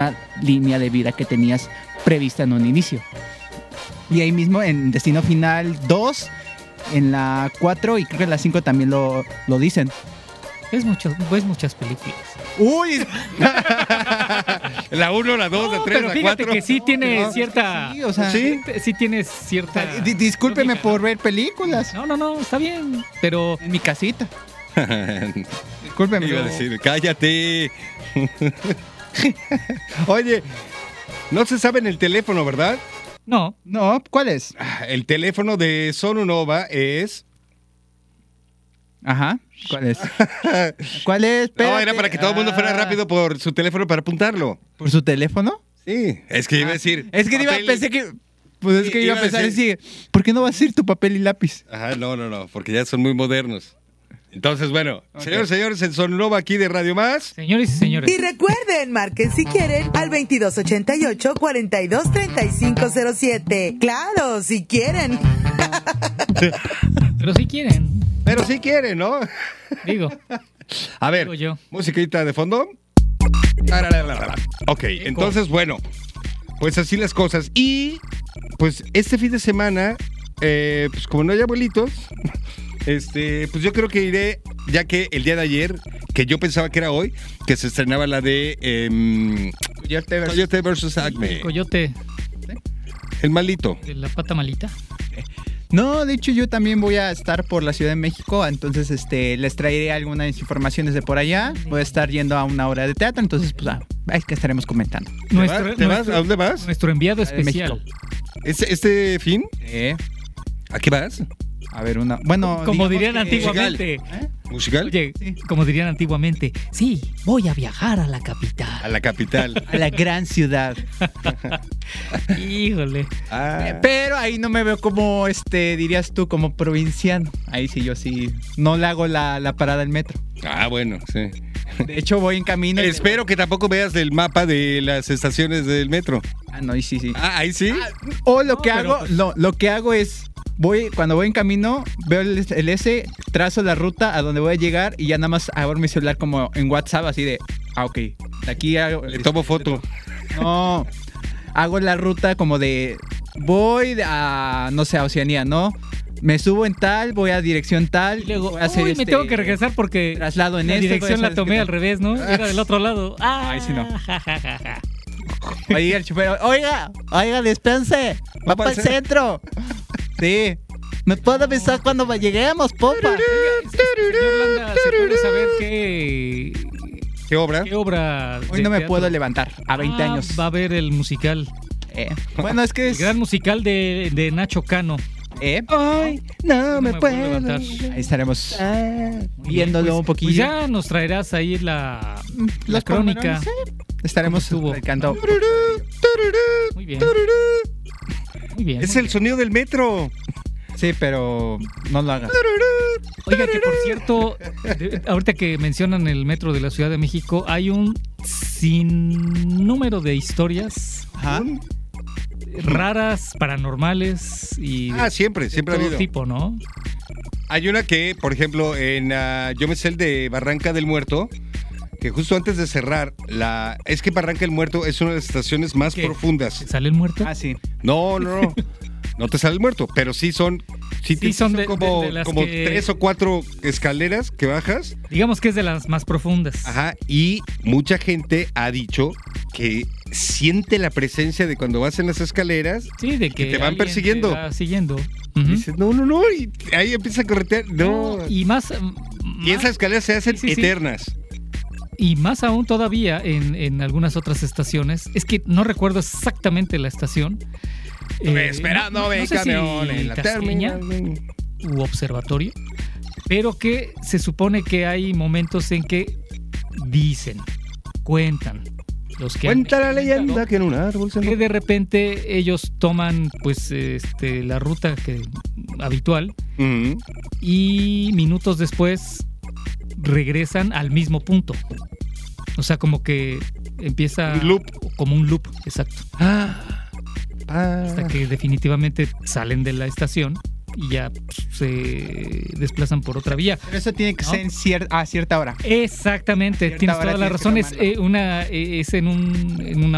la línea de vida que tenías prevista en un inicio. Y ahí mismo en Destino Final 2, en la 4 y creo que en la 5 también lo dicen. Ves muchas películas. ¡Uy! La 1, la 2, la 3, pero la fíjate 4. que sí tiene cierta... Sí, o sea, sí tiene cierta... discúlpeme lógica, por ver películas. No, está bien, pero... En mi casita. Discúlpeme. Iba a decir, cállate. Oye, no se sabe en el teléfono, ¿verdad? No, ¿Cuál es? El teléfono de Sonunova es... Ajá. ¿Cuál es? ¿Cuál es? Espérate. No, era para que todo el mundo fuera rápido por su teléfono para apuntarlo. ¿Por su teléfono? Sí, es que iba a decir... Es que pensé que... Pues es que iba a pensar así, ¿por qué no vas a ir tu papel y lápiz? Ajá, no, porque ya son muy modernos. Entonces, bueno, señores, en Sonunova aquí de Radio Más. señores y señores. Y recuerden, marquen si quieren al 2288-423507. Claro, si quieren. Pero si quieren, Pero sí quieren, ¿no? digo. A ver, Digo yo. musiquita de fondo. Ok, entonces, bueno, pues así las cosas. Y, pues, este fin de semana, pues como no hay abuelitos, pues yo creo que iré, ya que el día de ayer, que yo pensaba que era hoy, que se estrenaba la de Coyote vs. Acme. Coyote El malito. de la pata malita. No, de hecho yo también voy a estar por la Ciudad de México, entonces les traeré algunas informaciones de por allá. Voy a estar yendo a una obra de teatro, entonces pues es que estaremos comentando. ¿Te vas? ¿A dónde vas? Nuestro enviado de especial. ¿Este fin? ¿A qué vas? A ver, bueno, Como digamos dirían que- antiguamente. ¿Musical? Oye, como dirían antiguamente, sí, voy a viajar a la capital. A la capital. a la gran ciudad. Híjole. Pero ahí no me veo como, dirías tú, como provinciano. Ahí sí, yo sí, no le hago la parada al metro. Bueno, sí. De hecho, voy en camino. Espero que tampoco veas el mapa de las estaciones del metro. No, ahí sí. Ahí sí. O lo que pero hago, lo que hago es, cuando voy en camino, veo el S, trazo la ruta a donde voy a llegar y ya nada más abro mi celular como en WhatsApp, así de, ok, de aquí hago... Le tomo foto. No, hago la ruta como de, voy a, no sé, a Oceanía, ¿no? Me subo en tal, voy a dirección tal. Y luego, voy a hacer me tengo que regresar porque traslado en la esto, dirección voy a la hacer tomé esto. al revés, ¿no? Era del otro lado. Ahí sí no. Ja, ja, ja, ja. Ahí el chofer, oiga, dispense, va para el centro. Sí, ¿me puede avisar cuando lleguemos, popa? Señor Landa, ¿se puede saber ¿Qué obra? qué obra Hoy de no me teatro? puedo levantar, a 20 años. Va a haber el musical. Bueno, es que El es... gran musical de Nacho Cano. Hoy no me puedo puedo levantar. Ahí estaremos Muy viéndolo bien, un poquillo. Pues ya nos traerás ahí la Los crónica. pormenores, sí. Estaremos ¿Cómo estuvo? recantando. Muy bien. Muy bien. Es el sonido del metro. Sí, pero no lo hagas. Oiga, que por cierto, ahorita que mencionan el metro de la Ciudad de México, hay un sinnúmero de historias Ajá. raras, paranormales y Siempre de ha todo habido. tipo, ¿no? Hay una que, por ejemplo, yo me sé el de Barranca del Muerto, que justo antes de cerrar, es que Barranca del Muerto es una de las estaciones más ¿Qué? profundas. ¿Sale el muerto? Sí. No. No te sale el muerto, pero sí son como, de las como que- 3 o 4 escaleras que bajas. Digamos que es de las más profundas. Ajá, y mucha gente ha dicho que siente la presencia de cuando vas en las escaleras. Sí, de que te van alguien persiguiendo. te va siguiendo. Y Ujú. dices, no, y ahí empieza a corretear. No. Y más. Y esas escaleras se hacen Sí. eternas. Y más aún todavía en algunas otras estaciones. Es que no recuerdo exactamente la estación. Esperando no el sé si camión en la Tasqueña terminal. u observatorio, pero que se supone que hay momentos en que cuentan los que Cuenta han la leyenda experimentado, que en un árbol se que de repente ellos toman pues la ruta habitual Ujú. y minutos después regresan al mismo punto. O sea, como que empieza Un loop. como un loop, exacto. Hasta que definitivamente salen de la estación y ya se desplazan por otra vía. Pero eso tiene que ¿No? ser a cierta hora. Exactamente, Cierta tienes hora toda la tienes que razón. Es, tomarlo. es en una